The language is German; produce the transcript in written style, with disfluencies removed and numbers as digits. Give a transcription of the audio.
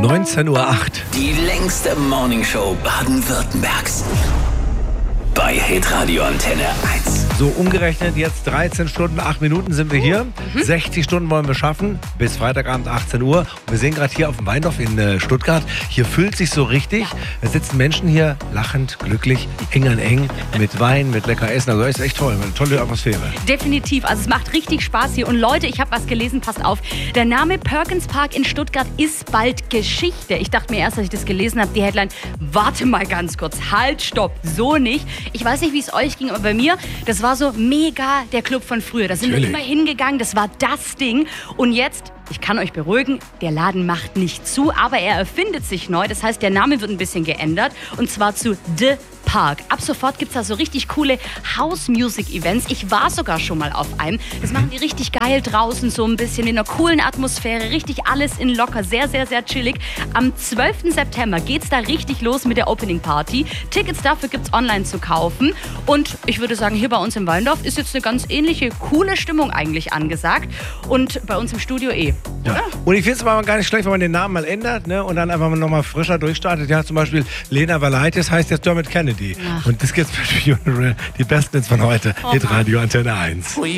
19:08 Uhr. Die längste Morningshow Baden-Württembergs. Bei Hitradio Antenne 1. So umgerechnet jetzt 13 Stunden, 8 Minuten sind wir hier. 60 Stunden wollen wir schaffen, bis Freitagabend 18 Uhr. Und wir sehen gerade hier auf dem Weinhof in Stuttgart, hier füllt sich so richtig. Da sitzen Menschen hier lachend, glücklich, eng an eng, mit Wein, mit lecker Essen. Also ist echt toll, eine tolle Atmosphäre. Definitiv, also es macht richtig Spaß hier. Und Leute, ich habe was gelesen, passt auf. Der Name Perkins Park in Stuttgart ist bald Geschichte. Ich dachte mir erst, als ich das gelesen habe, die Headline, warte mal ganz kurz, halt, stopp, so nicht. Ich weiß nicht, wie es euch ging, aber bei mir, das war so mega der Club von früher. Da sind wir immer hingegangen, das war das Ding. Und jetzt, ich kann euch beruhigen, der Laden macht nicht zu, aber er erfindet sich neu. Das heißt, der Name wird ein bisschen geändert und zwar zu The Park. Ab sofort gibt es da so richtig coole House-Music-Events. Ich war sogar schon mal auf einem. Das machen die richtig geil draußen, so ein bisschen in einer coolen Atmosphäre. Richtig alles in locker, sehr, sehr, sehr chillig. Am 12. September geht's da richtig los mit der Opening-Party. Tickets dafür gibt's online zu kaufen. Und ich würde sagen, hier bei uns im Weindorf ist jetzt eine ganz ähnliche, coole Stimmung eigentlich angesagt. Und bei uns im Studio Ja. Und ich finde es aber gar nicht schlecht, wenn man den Namen mal ändert, ne, und dann einfach mal nochmal frischer durchstartet. Ja, zum Beispiel Lena Valaitis heißt jetzt Dermot Kennedy. Ja. Und das gibt's für die Besten jetzt von heute. Hitradio Antenne 1.